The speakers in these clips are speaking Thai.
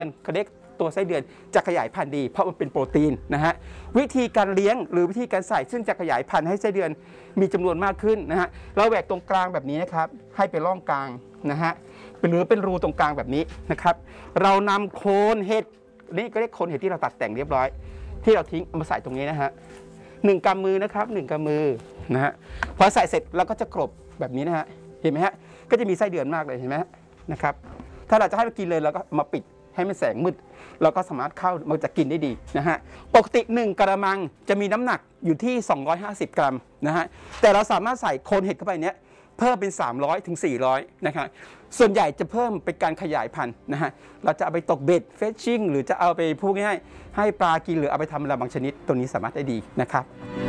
เขาเรียกตัวไส้เดือนจะขยายพันธุ์ดีเพราะมันเป็นโปรตีนนะฮะวิธีการเลี้ยงหรือวิธีการใส่ซึ่งจะขยายพันธุ์ให้ไส้เดือนมีจำนวนมากขึ้นนะฮะเราแหวกตรงกลางแบบนี้นะครับให้เป็นร่องกลางนะฮะหรือเป็นรูตรงกลางแบบนี้นะครับเรานำโคนเห็ดนี่ก็เรียกโคนเห็ดที่เราตัดแต่งเรียบร้อยที่เราทิ้งมาใส่ตรงนี้นะฮะ1 กำมือนะครับ1 กำมือนะฮะพอใส่เสร็จเราก็จะกลบแบบนี้นะฮะเห็นไหมฮะก็จะมีไส้เดือนมากเลยเห็นไหมนะครับถ้าเราจะให้มันกินเลยเราก็มาปิดให้มันแสงมืดเราก็สามารถเข้ามันจะกินได้ดีนะฮะปกติ1 กระมังจะมีน้ำหนักอยู่ที่250 กรัมนะฮะแต่เราสามารถใส่โคนเห็ดเข้าไปเนี้ยเพิ่มเป็น300 ถึง 400นะครับส่วนใหญ่จะเพิ่มเป็นการขยายพันธุ์นะฮะเราจะเอาไปตกเบ็ดเฟชชิ่งหรือจะเอาไปพูดง่ายๆให้ปลากินหรือเอาไปทำอะไรบางชนิดตัวนี้สามารถได้ดีนะครับ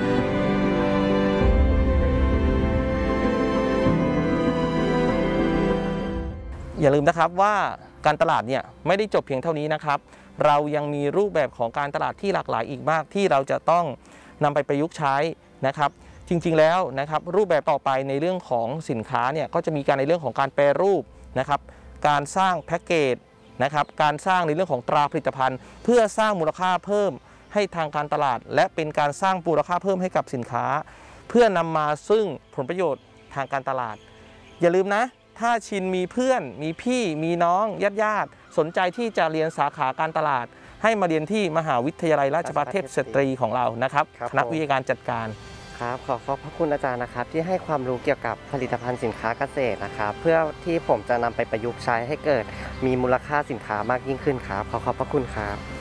อย่าลืมนะครับว่าการตลาดเนี่ยไม่ได้จบเพียงเท่านี้นะครับเรายังมีรูปแบบของการตลาดที่หลากหลายอีกมากที่เราจะต้องนำไปประยุกต์ใช้นะครับจริงๆแล้วนะครับรูปแบบต่อไปในเรื่องของสินค้าเนี่ยก็จะมีการในเรื่องของการแปรรูปนะครับการสร้างแพ็กเกจนะครับการสร้างในเรื่องของตราผลิตภัณฑ์เพื่อสร้างมูลค่าเพิ่มให้ทางการตลาดและเป็นการสร้างมูลค่าเพิ่มให้กับสินค้าเพื่อนำมาซึ่งผลประโยชน์ทางการตลาดอย่าลืมนะถ้าชินมีเพื่อนมีพี่มีน้องญาติสนใจที่จะเรียนสาขาการตลาดให้มาเรียนที่มหาวิทยาลัยราชภัฏเทพสตรีของเรานะครับคณะวิทยาการจัดการครับขอบพระคุณอาจารย์นะครับที่ให้ความรู้เกี่ยวกับผลิตภัณฑ์สินค้าเกษตรนะครับเพื่อที่ผมจะนำไปประยุกต์ใช้ให้เกิดมีมูลค่าสินค้ามากยิ่งขึ้นครับขอบพระคุณครับ